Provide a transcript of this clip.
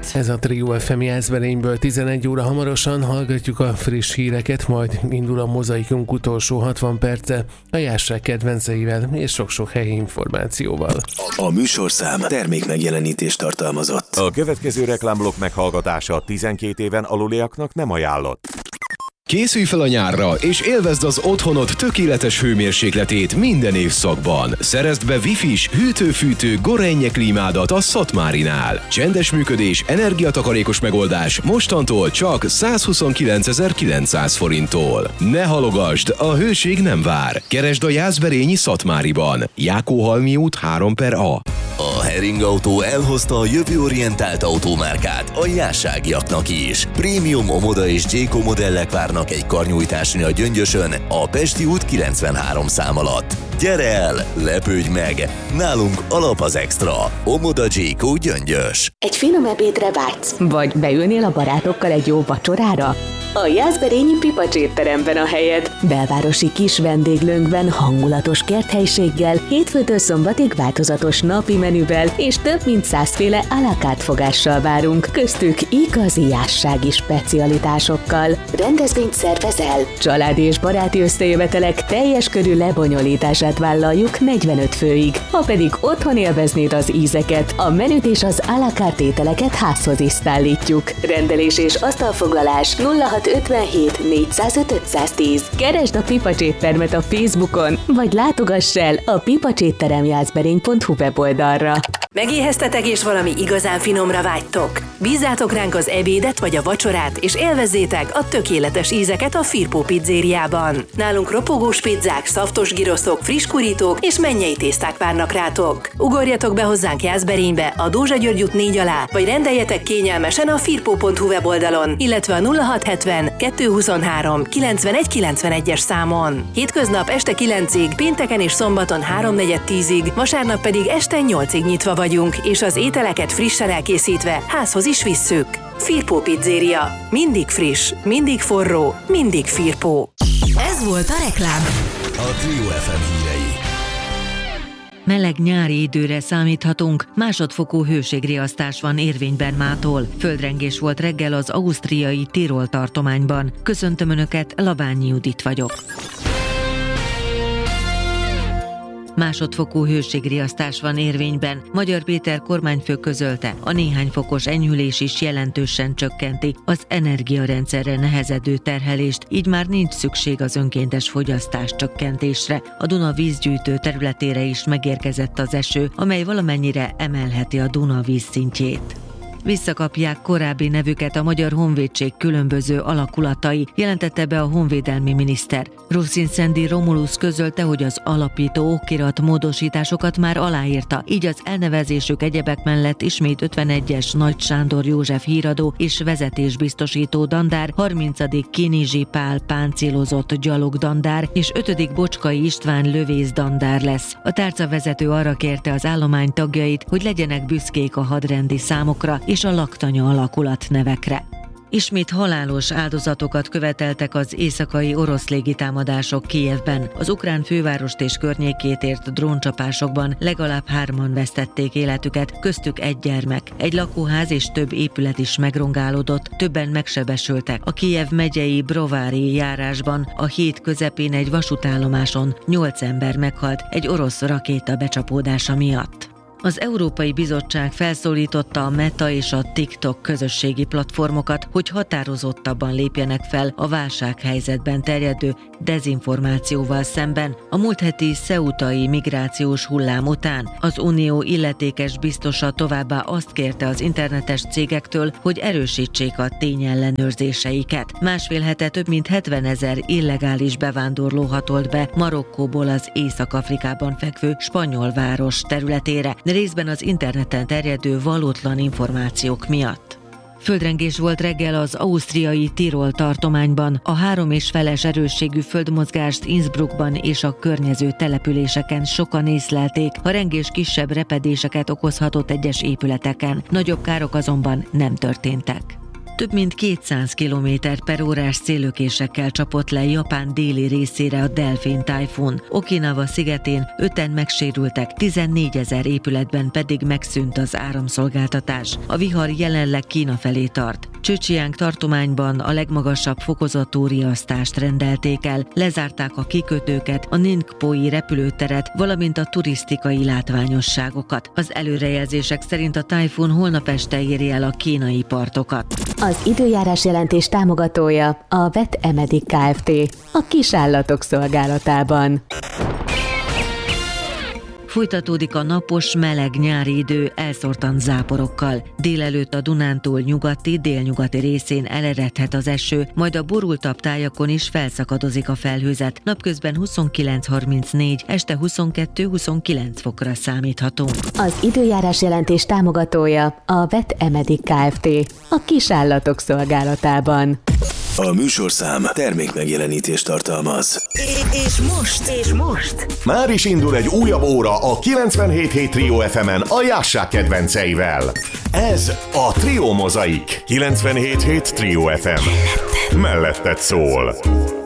Ez a Trio FM Jászberényből 11 óra, hamarosan hallgatjuk a friss híreket, majd indul a Mozaikunk utolsó 60 perce a Jászság kedvenceivel és sok-sok helyi információval. A műsorszám termékmegjelenítést tartalmazott. A következő reklámblokk meghallgatása 12 éven aluliaknak nem ajánlott. Készülj fel a nyárra, és élvezd az otthonod tökéletes hőmérsékletét minden évszakban. Szerezd be Wi-Fi-s, hűtő-fűtő Gorenje klímádat a Szatmárinál. Csendes működés, energiatakarékos megoldás mostantól csak 129.900 forinttól. Ne halogasd, a hőség nem vár. Keresd a jászberényi Szatmáriban. Jákóhalmi út 3/A. A Hering Autó elhozta a jövőorientált automárkát a jászságiaknak is. Prémium Omoda és Jayco modellek várnak egy karnyújtásni a Gyöngyösön, a Pesti út 93 szám alatt. Gyere el, lepődj meg! Nálunk alap az extra. Omoda Jayco Gyöngyös. Egy finom ebédre vágysz? Vagy beülnél a barátokkal egy jó vacsorára? A jászberényi Pipacs étteremben a helyed. Belvárosi kis vendéglőnkben hangulatos kerthelyiséggel, hétfőtől szombatig változatos napi menüvel és több mint 100 féle à la carte fogással várunk, köztük igazi jászsági specialitásokkal. Rendezvényt szervezel? Családi és baráti összejövetelek teljes körű lebonyolítását vállaljuk 45 főig. Ha pedig otthon élveznéd az ízeket, a menüt és az à la carte ételeket házhoz is szállítjuk. Rendelés és asztalfoglalás 0657 405 510. Keresd a Pipacs éttermet a Facebookon, vagy látogass el a pipacsétteremjászberény.hu weboldalra. Megéheztetek és valami igazán finomra vágytok? Bízzátok ránk az ebédet vagy a vacsorát, és élvezzétek a tökéletes ízeket a Firpo pizzériában. Nálunk ropogós pizzák, szaftos giroszok, friss kurítók és mennyei tészták várnak rátok. Ugorjatok be hozzánk Jászberénybe, a Dózsa György út 4 alá, vagy rendeljetek kényelmesen a firpo.hu weboldalon, illetve a 0670 223 9191-es számon. Hétköznap este 9-ig, pénteken és szombaton 3-4-10-ig, vasárnap pedig este 8-ig nyitva vagyunk, és az ételeket frissen elkészítve házhoz is visszük. Firpo pizzéria. Mindig friss, mindig forró, mindig Firpo. Ez volt a reklám. A Trio FM hírei. Meleg nyári időre számíthatunk, másodfokú hőségriasztás van érvényben mától. Földrengés volt reggel az ausztriai Tirol tartományban. Köszöntöm Önöket, Labányi Judit vagyok. Másodfokú hőségriasztás van érvényben. Magyar Péter kormányfő közölte, a néhány fokos enyhülés is jelentősen csökkenti az energiarendszerre nehezedő terhelést, így már nincs szükség az önkéntes fogyasztás csökkentésre. A Duna vízgyűjtő területére is megérkezett az eső, amely valamennyire emelheti a Duna vízszintjét. Visszakapják korábbi nevüket a Magyar Honvédség különböző alakulatai, jelentette be a honvédelmi miniszter. Ruszin-Szendi Romulus közölte, hogy az alapító okirat módosításokat már aláírta, így az elnevezésük egyebek mellett ismét 51-es Nagy Sándor József híradó és vezetésbiztosító dandár, 30. Kinizsi Pál páncélozott gyalogdandár és 5. Bocskai István lövész dandár lesz. A tárcavezető arra kérte az állomány tagjait, hogy legyenek büszkék a hadrendi számokra és a laktanya alakulat nevekre. Ismét halálos áldozatokat követeltek az éjszakai orosz légitámadások Kijevben. Az ukrán fővárost és környékét ért dróncsapásokban legalább 3-an vesztették életüket, köztük egy gyermek. Egy lakóház és több épület is megrongálódott, többen megsebesültek. A Kijev megyei Brovári járásban a híd közepén egy vasútállomáson 8 ember meghalt egy orosz rakéta becsapódása miatt. Az Európai Bizottság felszólította a Meta és a TikTok közösségi platformokat, hogy határozottabban lépjenek fel a válsághelyzetben terjedő dezinformációval szemben. A múlt heti ceutai migrációs hullám után az Unió illetékes biztosa továbbá azt kérte az internetes cégektől, hogy erősítsék a tényellenőrzéseiket. Másfél hete több mint 70 000 illegális bevándorló hatolt be Marokkóból az Észak-Afrikában fekvő spanyol város területére, részben az interneten terjedő valótlan információk miatt. Földrengés volt reggel az ausztriai Tirol tartományban. A 3,5-es erősségű földmozgást Innsbruckban és a környező településeken sokan észlelték. A rengés kisebb repedéseket okozhatott egyes épületeken. Nagyobb károk azonban nem történtek. Több mint 200 km/órás széllökésekkel csapott le Japán déli részére a Delfin tájfun. Okinawa szigetén 5-en megsérültek, 14 000 épületben pedig megszűnt az áramszolgáltatás. A vihar jelenleg Kína felé tart. Zhejiang tartományban a legmagasabb fokozatú riasztást rendelték el, lezárták a kikötőket, a Ningpo-i repülőteret, valamint a turisztikai látványosságokat. Az előrejelzések szerint a tájfun holnap este éri el a kínai partokat. Az időjárás jelentés támogatója a Vet Emedik Kft. A kisállatok szolgálatában. Folytatódik a napos, meleg nyári idő elszórtan záporokkal. Délelőtt a Dunántúl nyugati, délnyugati részén eleredhet az eső, majd a borultabb tájakon is felszakadozik a felhőzet. Napközben 29-34, este 22-29 fokra számíthatunk. Az időjárás jelentés támogatója a Vet Emedik Kft. A kisállatok szolgálatában. A műsorszám termékmegjelenítést tartalmaz. És most? Már is indul egy újabb óra a 97.7 Trio FM-en a Jásszák kedvenceivel. Ez a Trio Mozaik. 97.7 Trio FM. Melletted szól.